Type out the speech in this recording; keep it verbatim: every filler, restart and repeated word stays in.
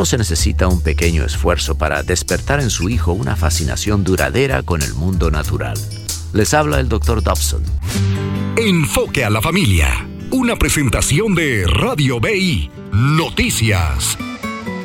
Solo se necesita un pequeño esfuerzo para despertar en su hijo una fascinación duradera con el mundo natural. Les habla el doctor Dobson. Enfoque a la familia. Una presentación de Radio B I Noticias.